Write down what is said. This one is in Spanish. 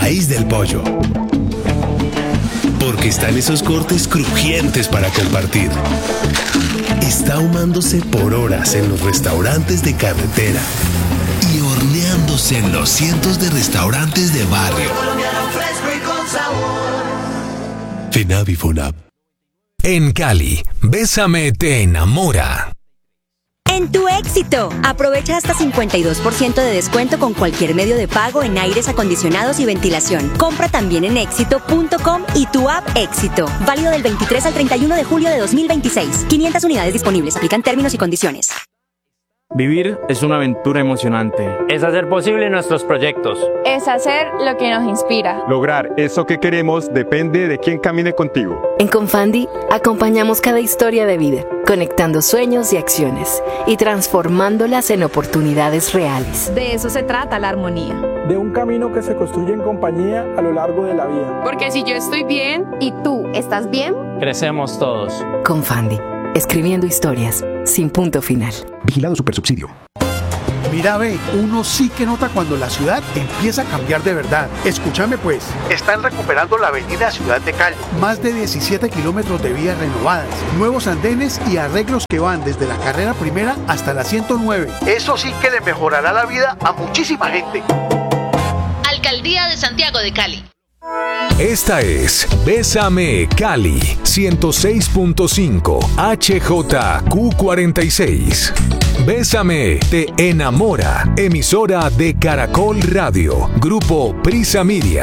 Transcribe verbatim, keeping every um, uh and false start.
raíz del pollo. Porque están esos cortes crujientes para compartir. Está ahumándose por horas en los restaurantes de carretera y horneándose en los cientos de restaurantes de barrio. Finavi Funab. En Cali, Bésame te enamora. En Tu Éxito, aprovecha hasta cincuenta y dos por ciento de descuento con cualquier medio de pago en aires acondicionados y ventilación. Compra también en éxito punto com y tu app Éxito. Válido del veintitrés al treinta y uno de julio de dos mil veintiséis. quinientas unidades disponibles. Aplican términos y condiciones. Vivir es una aventura emocionante. Es hacer posible nuestros proyectos. Es hacer lo que nos inspira. Lograr eso que queremos depende de quién camine contigo. En Confandi acompañamos cada historia de vida, conectando sueños y acciones y transformándolas en oportunidades reales. De eso se trata la armonía. De un camino que se construye en compañía a lo largo de la vida. Porque si yo estoy bien y tú estás bien, crecemos todos. Confandi, escribiendo historias sin punto final. Vigilado Supersubsidio. Mira, ve, uno sí que nota cuando la ciudad empieza a cambiar de verdad. Escúchame pues, están recuperando la avenida Ciudad de Cali. Más de diecisiete kilómetros de vías renovadas, nuevos andenes y arreglos que van desde la carrera primera hasta la ciento nueve. Eso sí que le mejorará la vida a muchísima gente. Alcaldía de Santiago de Cali. Esta es Bésame Cali ciento seis punto cinco H J Q cuarenta y seis. Bésame te enamora. Emisora de Caracol Radio. Grupo Prisa Media.